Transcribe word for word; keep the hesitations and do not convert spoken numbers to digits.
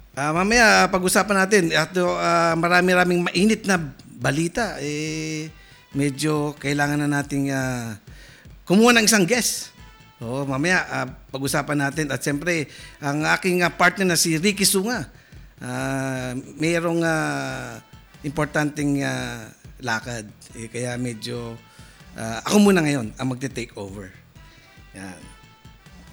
Ah, mamaya pag-usapan natin. At ah, marami-raming mainit na balita. Eh, medyo kailangan na nating ah, kumuha ng isang guest. Oo, mamaya ah, pag-usapan natin. At siyempre, ang aking ah, partner na si Ricky Sunga. Ah, mayroong ah, importanteng ah, lakad. Eh, kaya medyo ah, ako muna ngayon ang magte-take over. Yan.